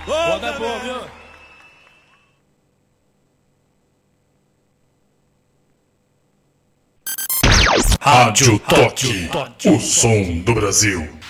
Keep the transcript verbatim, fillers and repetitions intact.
Bota bom, viu? Rádio Toque, o som do Brasil.